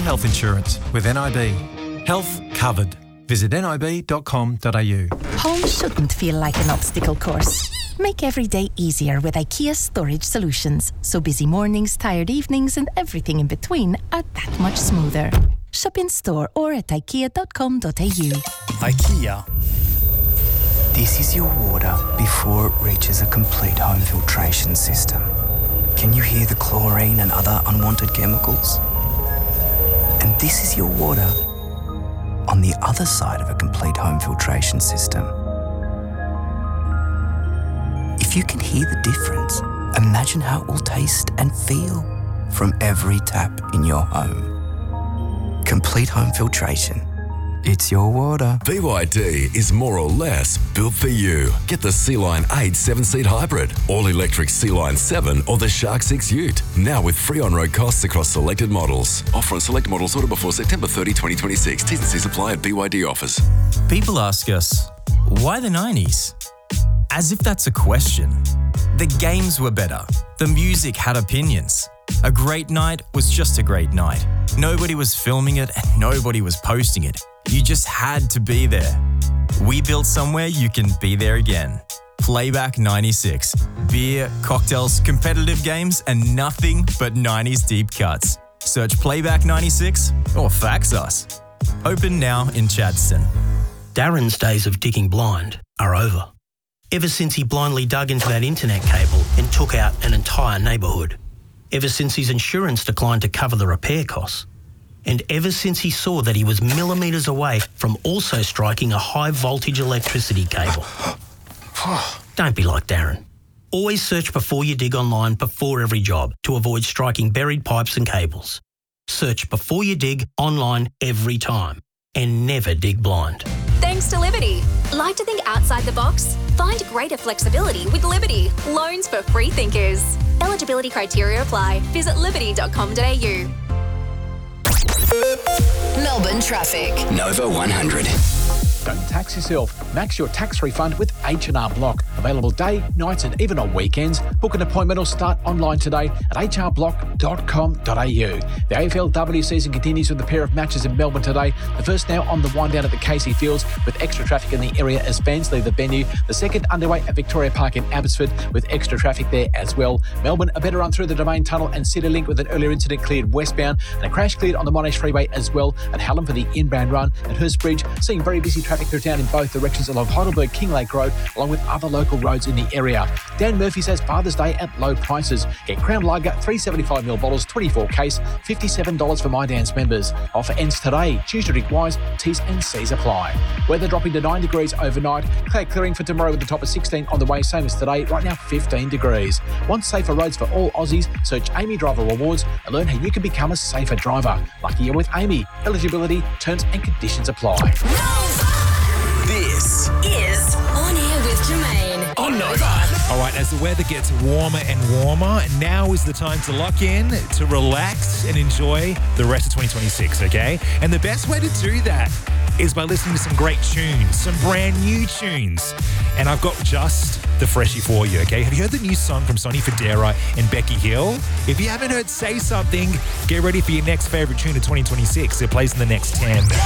health insurance with NIB. Health covered. Visit nib.com.au. Home shouldn't feel like an obstacle course. Make every day easier with IKEA storage solutions, so busy mornings, tired evenings and everything in between are that much smoother. Shop in store or at ikea.com.au. IKEA. This is your water before it reaches a complete home filtration system. Can you hear the chlorine and other unwanted chemicals? And this is your water on the other side of a complete home filtration system. If you can hear the difference, imagine how it will taste and feel from every tap in your home. Complete home filtration. It's your water. BYD is more or less built for you. Get the Sea-Line 8 7-seat hybrid, all-electric Sea-Line 7 or the Shark 6 Ute. Now with free on-road costs across selected models. Offer on select models ordered before September 30, 2026. T's and C's apply at BYD offers. People ask us, why the 90s? As if that's a question. The games were better. The music had opinions. A great night was just a great night. Nobody was filming it and nobody was posting it. You just had to be there. We built somewhere you can be there again. Playback 96. Beer, cocktails, competitive games, and nothing but 90s deep cuts. Search Playback 96 or fax us. Open now in Chadstone. Darren's days of digging blind are over. Ever since he blindly dug into that internet cable and took out an entire neighbourhood. Ever since his insurance declined to cover the repair costs. And ever since he saw that he was millimetres away from also striking a high-voltage electricity cable. Don't be like Darren. Always search before you dig online before every job to avoid striking buried pipes and cables. Search before you dig online every time. And never dig blind. Thanks to Liberty. Like to think outside the box? Find greater flexibility with Liberty. Loans for free thinkers. Eligibility criteria apply. Visit liberty.com.au. Melbourne traffic. Nova 100. Don't tax yourself. Max your tax refund with H&R Block. Available day, nights and even on weekends. Book an appointment or start online today at hrblock.com.au. The AFLW season continues with a pair of matches in Melbourne today. The first now on the wind down at the Casey Fields with extra traffic in the area as fans leave the venue. The second underway at Victoria Park in Abbotsford with extra traffic there as well. Melbourne a better run through the Domain Tunnel and CityLink with an earlier incident cleared westbound and a crash cleared on the Monash Freeway as well at Hallam for the inbound run. At Hurstbridge, seeing very busy traffic through town in both directions along Heidelberg King Lake Road along with other local roads in the area. Dan Murphy says Father's Day at low prices. Get Crown Lager 375ml bottles 24 case, $57 for My Dan's members. Offer ends today. Choose to drink wise. T's and C's apply. Weather dropping to 9 degrees overnight. Cloud clearing for tomorrow with the top of 16 on the way, same as today. Right now 15 degrees. Want safer roads for all Aussies? Search Amy Driver Rewards and learn how you can become a safer driver. Lucky you're with Amy. Eligibility, terms and conditions apply. This Is On Air with Jermaine. on Nova. All right, as the weather gets warmer and warmer, now is the time to lock in, to relax and enjoy the rest of 2026, okay? And the best way to do that is by listening to some great tunes, some brand new tunes. And I've got just the freshie for you, okay? Have you heard the new song from Sonny Fodera and Becky Hill? If you haven't heard Say Something, get ready for your next favourite tune of 2026. It plays in the next 10.